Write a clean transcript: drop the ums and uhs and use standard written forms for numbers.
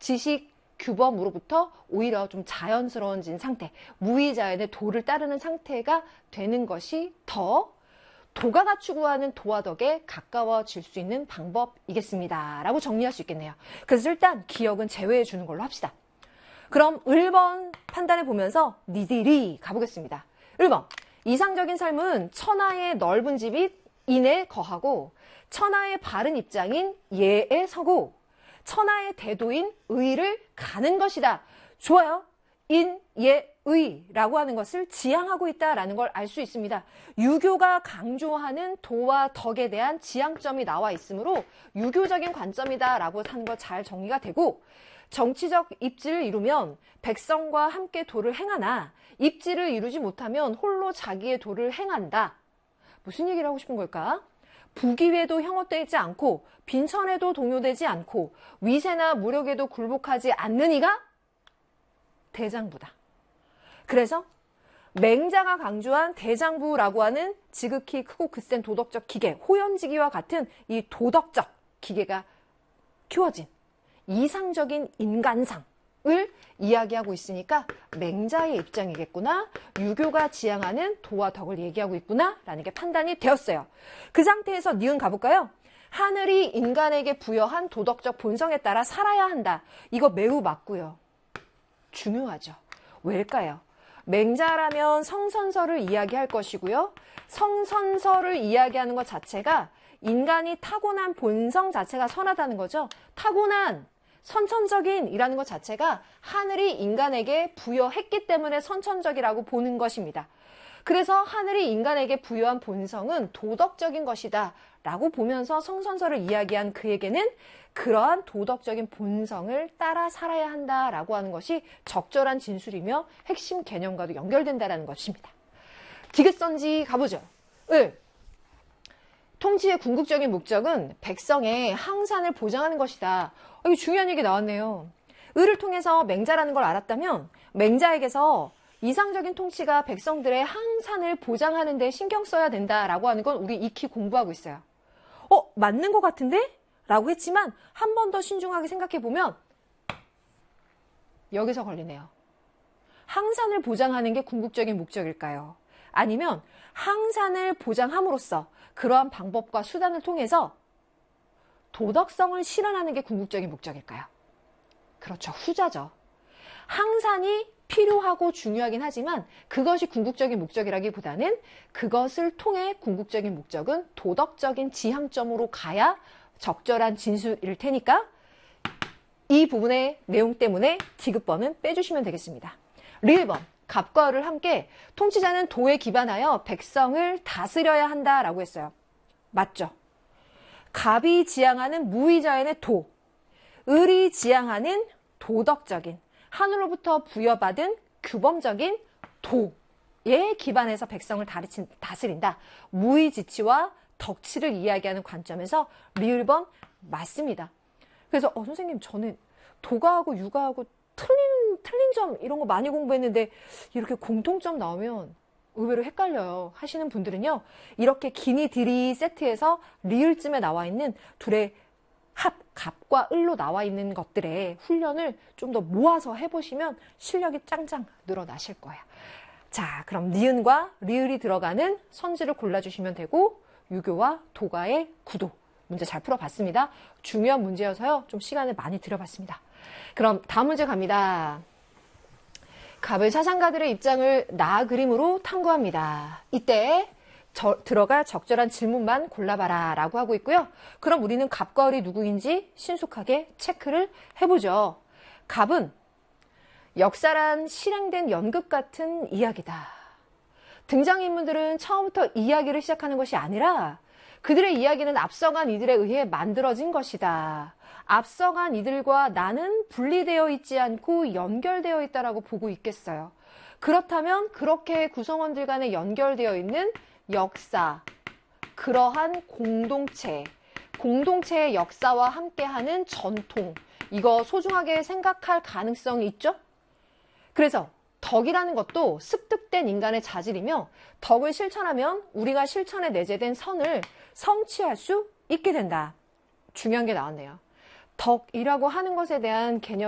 지식 규범으로부터 오히려 좀 자연스러워진 상태, 무의자연의 도를 따르는 상태가 되는 것이 더 도가가 추구하는 도와 덕에 가까워질 수 있는 방법이겠습니다. 라고 정리할 수 있겠네요. 그래서 일단 기억은 제외해 주는 걸로 합시다. 그럼 1번 판단해 보면서 니들이 가보겠습니다. 1번, 이상적인 삶은 천하의 넓은 집이 인에 거하고 천하의 바른 입장인 예에 서고 천하의 대도인 의를 가는 것이다. 좋아요. 인, 예, 의라고 하는 것을 지향하고 있다라는 걸 알 수 있습니다. 유교가 강조하는 도와 덕에 대한 지향점이 나와 있으므로 유교적인 관점이다라고 하는 거 잘 정리가 되고 정치적 입지를 이루면 백성과 함께 도를 행하나 입지를 이루지 못하면 홀로 자기의 도를 행한다. 무슨 얘기를 하고 싶은 걸까? 부귀에도 형호되지 않고 빈천에도 동요되지 않고 위세나 무력에도 굴복하지 않는 이가 대장부다. 그래서 맹자가 강조한 대장부라고 하는 지극히 크고 크센 도덕적 기계, 호연지기와 같은 이 도덕적 기계가 키워진 이상적인 인간상을 이야기하고 있으니까 맹자의 입장이겠구나, 유교가 지향하는 도와 덕을 얘기하고 있구나 라는 게 판단이 되었어요. 그 상태에서 니은 가볼까요? 하늘이 인간에게 부여한 도덕적 본성에 따라 살아야 한다. 이거 매우 맞고요. 중요하죠. 왜일까요? 맹자라면 성선설을 이야기할 것이고요. 성선설을 이야기하는 것 자체가 인간이 타고난 본성 자체가 선하다는 거죠. 타고난 선천적인 이라는 것 자체가 하늘이 인간에게 부여했기 때문에 선천적이라고 보는 것입니다. 그래서 하늘이 인간에게 부여한 본성은 도덕적인 것이다 라고 보면서 성선설을 이야기한 그에게는 그러한 도덕적인 본성을 따라 살아야 한다라고 하는 것이 적절한 진술이며 핵심 개념과도 연결된다는 것입니다. 디귿선지 가보죠. 을. 통치의 궁극적인 목적은 백성의 항산을 보장하는 것이다. 이거 중요한 얘기 나왔네요. 을을 통해서 맹자라는 걸 알았다면 맹자에게서 이상적인 통치가 백성들의 항산을 보장하는 데 신경 써야 된다라고 하는 건 우리 익히 공부하고 있어요. 맞는 것 같은데? 라고 했지만 한 번 더 신중하게 생각해보면 여기서 걸리네요. 항산을 보장하는 게 궁극적인 목적일까요? 아니면 항산을 보장함으로써 그러한 방법과 수단을 통해서 도덕성을 실현하는 게 궁극적인 목적일까요? 그렇죠. 후자죠. 항산이 필요하고 중요하긴 하지만 그것이 궁극적인 목적이라기보다는 그것을 통해 궁극적인 목적은 도덕적인 지향점으로 가야 적절한 진술일 테니까 이 부분의 내용 때문에 디귿번은 빼주시면 되겠습니다. 리을번, 갑과 을을 함께 통치자는 도에 기반하여 백성을 다스려야 한다라고 했어요. 맞죠? 갑이 지향하는 무의자연의 도, 을이 지향하는 도덕적인 하늘로부터 부여받은 규범적인 도에 기반해서 백성을 다스린다. 무의지치와 덕치를 이야기하는 관점에서 리을번 맞습니다. 그래서 선생님 저는 도가하고 육아하고 틀린 점 이런 거 많이 공부했는데 이렇게 공통점 나오면 의외로 헷갈려요 하시는 분들은요. 이렇게 기니들이 세트에서 리을쯤에 나와 있는 둘의 갑과 을로 나와 있는 것들의 훈련을 좀 더 모아서 해보시면 실력이 짱짱 늘어나실 거예요. 자, 그럼 니은과 리을이 들어가는 선지를 골라주시면 되고 유교와 도가의 구도 문제 잘 풀어봤습니다. 중요한 문제여서요. 좀 시간을 많이 들여봤습니다. 그럼 다음 문제 갑니다. 갑의 사상가들의 입장을 나 그림으로 탐구합니다. 이때 들어갈 적절한 질문만 골라봐라 라고 하고 있고요. 그럼 우리는 갑과 을이 누구인지 신속하게 체크를 해보죠. 갑은 역사란 실행된 연극 같은 이야기다. 등장인물들은 처음부터 이야기를 시작하는 것이 아니라 그들의 이야기는 앞서간 이들에 의해 만들어진 것이다. 앞서간 이들과 나는 분리되어 있지 않고 연결되어 있다라고 보고 있겠어요. 그렇다면 그렇게 구성원들 간에 연결되어 있는 역사, 그러한 공동체의 역사와 함께하는 전통, 이거 소중하게 생각할 가능성이 있죠? 그래서 덕이라는 것도 습득된 인간의 자질이며 덕을 실천하면 우리가 실천에 내재된 선을 성취할 수 있게 된다. 중요한 게 나왔네요. 덕이라고 하는 것에 대한 개념